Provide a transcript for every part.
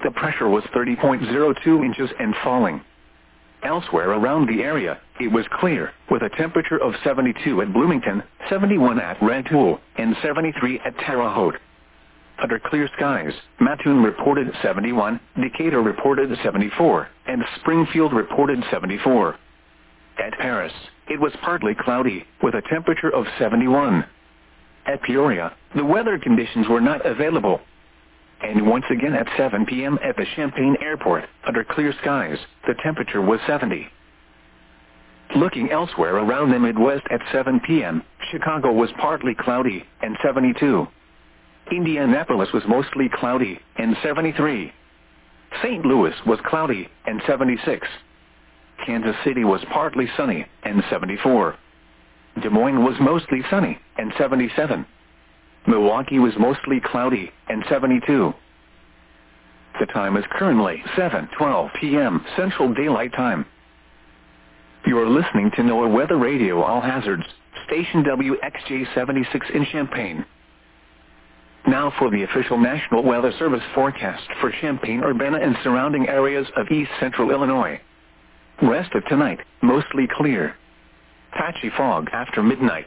The pressure was 30.02 inches and falling. Elsewhere around the area, it was clear, with a temperature of 72 at Bloomington, 71 at Rantoul, and 73 at Terre Haute. Under clear skies, Mattoon reported 71, Decatur reported 74, and Springfield reported 74. At Paris, it was partly cloudy, with a temperature of 71. At Peoria, the weather conditions were not available. And once again at 7 p.m. at the Champaign Airport, under clear skies, the temperature was 70. Looking elsewhere around the Midwest at 7 p.m., Chicago was partly cloudy, and 72. Indianapolis was mostly cloudy, and 73. St. Louis was cloudy, and 76. Kansas City was partly sunny, and 74. Des Moines was mostly sunny, and 77. Milwaukee was mostly cloudy, and 72. The time is currently 7:12 p.m. Central Daylight Time. You are listening to NOAA Weather Radio All Hazards, station WXJ-76 in Champaign. Now for the official National Weather Service forecast for Champaign-Urbana and surrounding areas of east central Illinois. Rest of tonight, mostly clear. Patchy fog after midnight.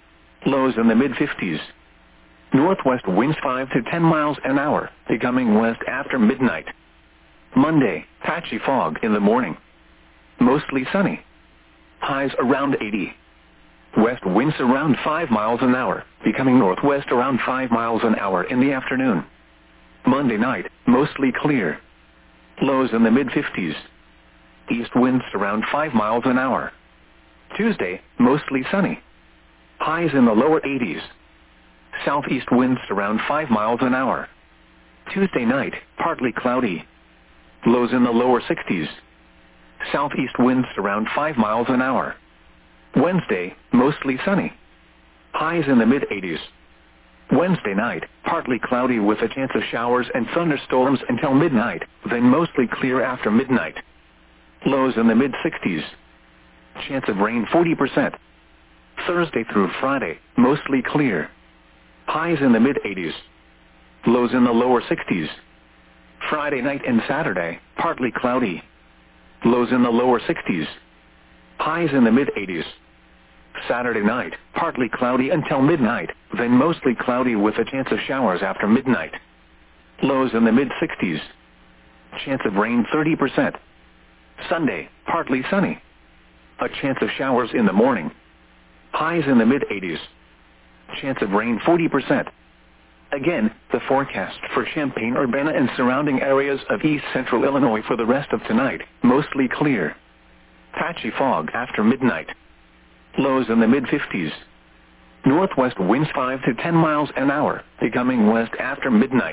Lows in the mid-50s. Northwest winds 5 to 10 miles an hour, becoming west after midnight. Monday, patchy fog in the morning. Mostly sunny. Highs around 80. West winds around 5 miles an hour, becoming northwest around 5 miles an hour in the afternoon. Monday night, mostly clear. Lows in the mid-50s. East winds around 5 miles an hour. Tuesday, mostly sunny. Highs in the lower 80s. Southeast winds around 5 miles an hour. Tuesday night, partly cloudy. Lows in the lower 60s. Southeast winds around 5 miles an hour. Wednesday, mostly sunny. Highs in the mid-80s. Wednesday night, partly cloudy with a chance of showers and thunderstorms until midnight, then mostly clear after midnight. Lows in the mid-60s. Chance of rain 40%. Thursday through Friday, mostly clear. Highs in the mid-80s. Lows in the lower 60s. Friday night and Saturday, partly cloudy. Lows in the lower 60s. Highs in the mid-80s. Saturday night, partly cloudy until midnight, then mostly cloudy with a chance of showers after midnight. Lows in the mid-60s. Chance of rain 30%. Sunday, partly sunny. A chance of showers in the morning. Highs in the mid-80s. Chance of rain 40%. Again, the forecast for Champaign-Urbana and surrounding areas of east central Illinois for the rest of tonight, mostly clear. Patchy fog after midnight. Lows in the mid-50s. Northwest winds 5 to 10 miles an hour, becoming west after midnight.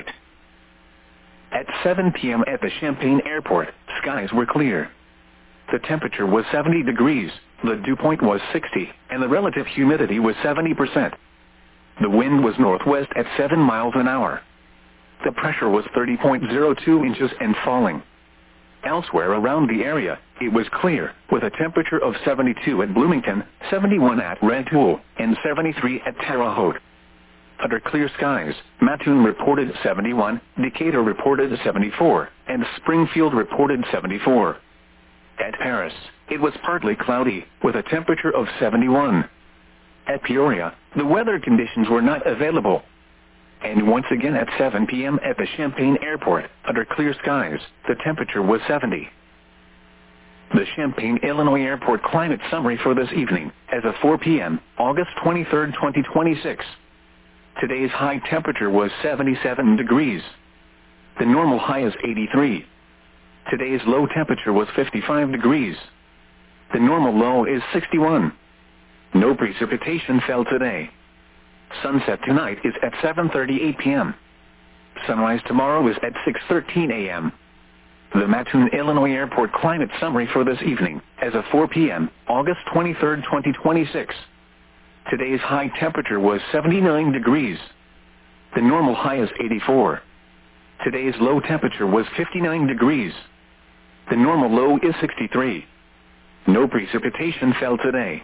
At 7 p.m. at the Champaign Airport, skies were clear. The temperature was 70 degrees, the dew point was 60, and the relative humidity was 70%. The wind was northwest at 7 miles an hour. The pressure was 30.02 inches and falling. Elsewhere around the area, it was clear, with a temperature of 72 at Bloomington, 71 at Rantoul, and 73 at Terre Haute. Under clear skies, Mattoon reported 71, Decatur reported 74, and Springfield reported 74. At Paris, it was partly cloudy, with a temperature of 71. At Peoria, the weather conditions were not available. And once again at 7 p.m. at the Champaign Airport, under clear skies, the temperature was 70. The Champaign, Illinois Airport climate summary for this evening, as of 4 p.m., August 23, 2026. Today's high temperature was 77 degrees. The normal high is 83. Today's low temperature was 55 degrees. The normal low is 61. No precipitation fell today. Sunset tonight is at 7:38 p.m. Sunrise tomorrow is at 6:13 a.m. The Mattoon, Illinois Airport climate summary for this evening, as of 4 p.m., August 23, 2026. Today's high temperature was 79 degrees. The normal high is 84. Today's low temperature was 59 degrees. The normal low is 63. No precipitation fell today.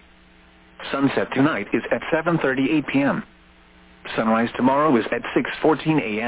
Sunset tonight is at 7:38 p.m. Sunrise tomorrow is at 6:14 a.m.